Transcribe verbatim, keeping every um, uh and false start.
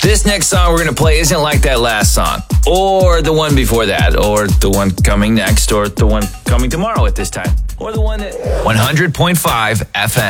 This next song we're going to play isn't like that last song, or the one before that, or the one coming next, or the one coming tomorrow at this time, or the one that one hundred point five F M.